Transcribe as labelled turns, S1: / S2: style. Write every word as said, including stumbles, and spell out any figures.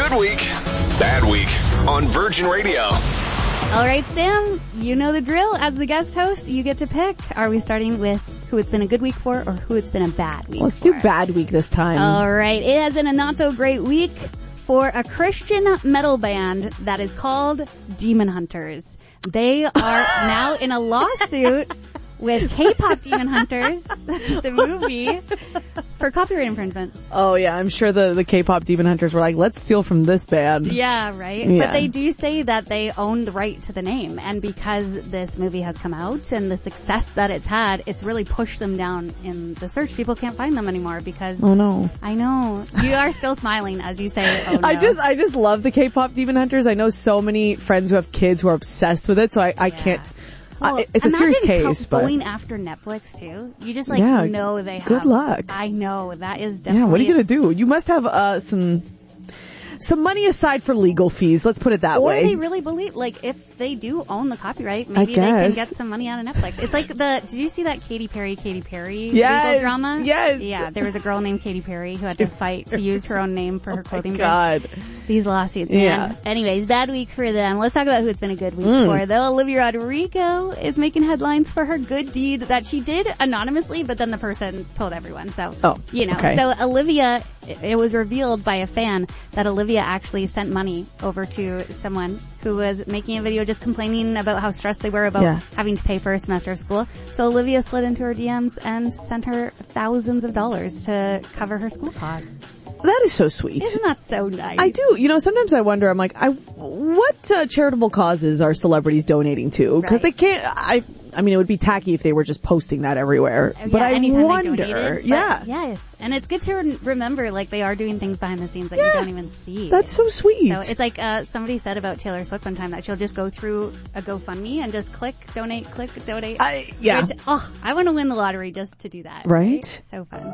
S1: Good week, bad week on Virgin Radio.
S2: All right, Sam, you know the drill. As the guest host, you get to pick. Are we starting with who it's been a good week for or who it's been a bad week
S3: Let's
S2: for?
S3: do bad week this time.
S2: All right. It has been a not-so-great week for a Christian metal band that is called Demon Hunters. They are now in a lawsuit with K-pop Demon Hunters, the movie, for copyright infringement.
S3: Oh, yeah. I'm sure the, the K-pop Demon Hunters were like, let's steal from this band.
S2: Yeah, right?
S3: Yeah.
S2: But they do say that they own the right to the name. And because this movie has come out and the success that it's had, it's really pushed them down in the search. People can't find them anymore because...
S3: Oh, no.
S2: I know. You are still smiling as you say, oh, no.
S3: I just I just love the K-pop Demon Hunters. I know so many friends who have kids who are obsessed with it, so I, I
S2: Yeah.
S3: can't...
S2: Well,
S3: I, it's a serious
S2: imagine
S3: case,
S2: co-
S3: but...
S2: going after Netflix, too. You just, like,
S3: Yeah,
S2: know they have...
S3: good luck.
S2: I know. That is definitely...
S3: Yeah, what are you going to do? You must have uh, some... Some money aside for legal fees. Let's put it that
S2: Or
S3: way.
S2: they really believe, like, if they do own the copyright, maybe they
S3: guess.
S2: can get some money out of Netflix. It's like the, did you see that Katy Perry, Katy Perry
S3: Yes,
S2: legal drama?
S3: yes.
S2: Yeah, there was a girl named Katy Perry who had to fight to use her own name for her clothing
S3: God.
S2: brand. These lawsuits,
S3: Yeah.
S2: man. Anyways, bad week for them. Let's talk about who it's been a good week
S3: Mm.
S2: for, though. Olivia Rodrigo is making headlines for her good deed that she did anonymously, but then the person told everyone. So,
S3: Oh,
S2: you know.
S3: okay.
S2: So Olivia, it was revealed by a fan that Olivia actually sent money over to someone who was making a video just complaining about how stressed they were about
S3: Yeah.
S2: having to pay for a semester of school. So Olivia slid into her D Ms and sent her thousands of dollars to cover her school costs.
S3: That is so sweet.
S2: Isn't that so nice?
S3: I do. You know, sometimes I wonder, I'm like, I, what uh, charitable causes are celebrities donating to? Because
S2: Right.
S3: they can't, I I mean, it would be tacky if they were just posting that everywhere.
S2: Yeah,
S3: but I
S2: anytime
S3: wonder.
S2: they donated, but
S3: yeah.
S2: Yeah. And it's good to re- remember, like, they are doing things behind the scenes that you
S3: Yeah.
S2: don't even see.
S3: That's so sweet.
S2: So it's like uh, somebody said about Taylor Swift one time that she'll just go through a GoFundMe and just click, donate, click, donate.
S3: I, yeah.
S2: Which, oh, I want to win the lottery just to do that.
S3: Right?
S2: So fun.